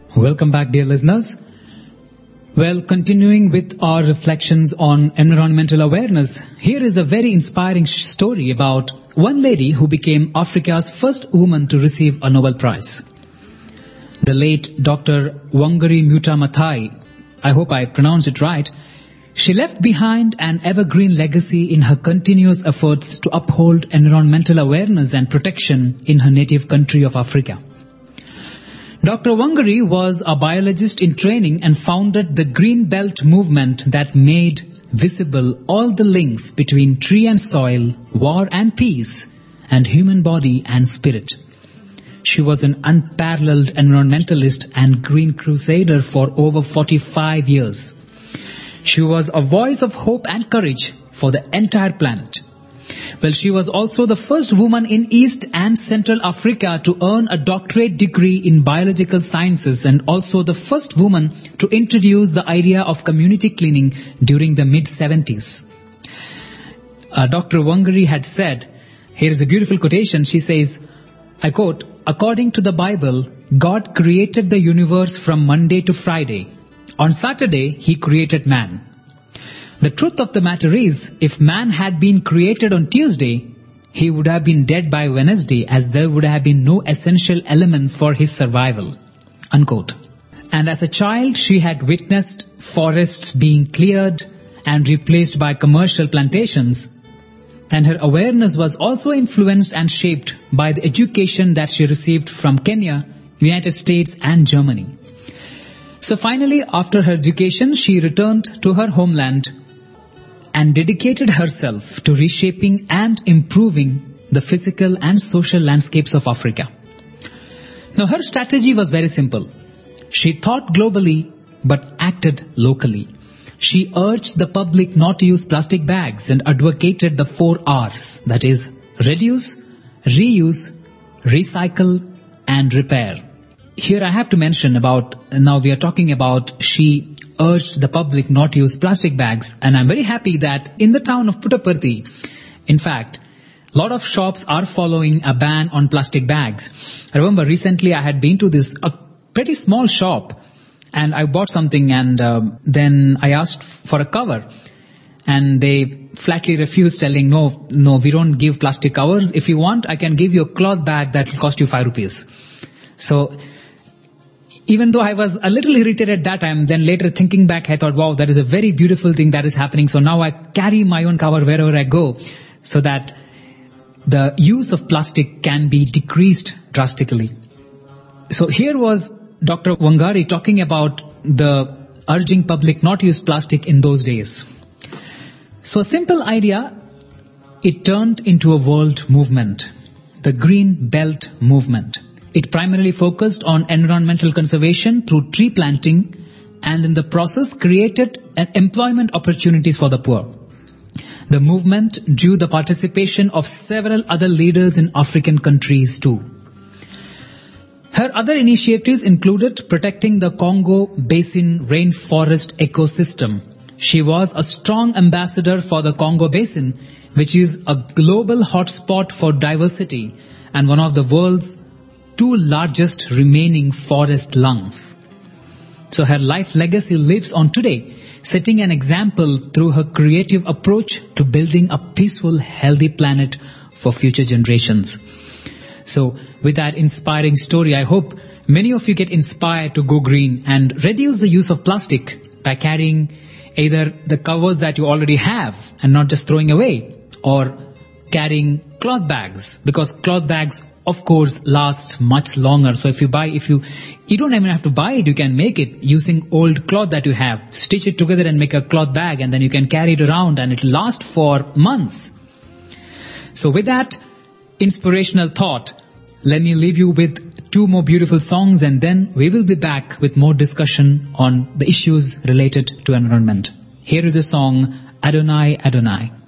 Welcome back, dear listeners. Well, continuing with our reflections on environmental awareness, here is a very inspiring story about one lady who became Africa's first woman to receive a Nobel Prize. The late Dr. Wangari Maathai, I hope I pronounced it right, she left behind an evergreen legacy in her continuous efforts to uphold environmental awareness and protection in her native country of Africa. Dr. Wangari was a biologist in training and founded the Green Belt movement that made visible all the links between tree and soil, war and peace, and human body and spirit. She was an unparalleled environmentalist and green crusader for over 45 years. She was a voice of hope and courage for the entire planet. Well, she was also the first woman in East and Central Africa to earn a doctorate degree in biological sciences and also the first woman to introduce the idea of community cleaning during the mid-70s. Dr. Wangari had said, here is a beautiful quotation, she says, I quote, "According to the Bible, God created the universe from Monday to Friday. On Saturday, He created man. The truth of the matter is, if man had been created on Tuesday, he would have been dead by Wednesday as there would have been no essential elements for his survival." Unquote. And as a child, she had witnessed forests being cleared and replaced by commercial plantations. And her awareness was also influenced and shaped by the education that she received from Kenya, United States and Germany. So finally, after her education, she returned to her homeland and dedicated herself to reshaping and improving the physical and social landscapes of Africa. Now, her strategy was very simple. She thought globally but acted locally. She urged the public not to use plastic bags and advocated the 4 R's, that is, reduce, reuse, recycle, and repair. Here I have to mention about, now we are talking about she urged the public not to use plastic bags, and I'm very happy that in the town of Puttaparthi, in fact, a lot of shops are following a ban on plastic bags. I remember recently I had been to a pretty small shop and I bought something and then I asked for a cover and they flatly refused, telling no, we don't give plastic covers. If you want, I can give you a cloth bag that will cost you 5 rupees. So even though I was a little irritated at that time, then later thinking back, I thought, wow, that is a very beautiful thing that is happening. So now I carry my own cover wherever I go so that the use of plastic can be decreased drastically. So here was Dr. Wangari talking about the urging public not to use plastic in those days. So a simple idea, it turned into a world movement, the Green Belt movement. It primarily focused on environmental conservation through tree planting and in the process created employment opportunities for the poor. The movement drew the participation of several other leaders in African countries too. Her other initiatives included protecting the Congo Basin rainforest ecosystem. She was a strong ambassador for the Congo Basin, which is a global hotspot for diversity and one of the world's 2 largest remaining forest lungs. So her life legacy lives on today, setting an example through her creative approach to building a peaceful, healthy planet for future generations. So with that inspiring story, I hope many of you get inspired to go green and reduce the use of plastic by carrying either the covers that you already have and not just throwing away, or carrying cloth bags, because cloth bags of course last much longer. So if you don't even have to buy it, you can make it using old cloth that you have, stitch it together and make a cloth bag, and then you can carry it around and it will last for months. So with that inspirational thought, let me leave you with 2 more beautiful songs and then we will be back with more discussion on the issues related to environment. Here is the song Adonai Adonai.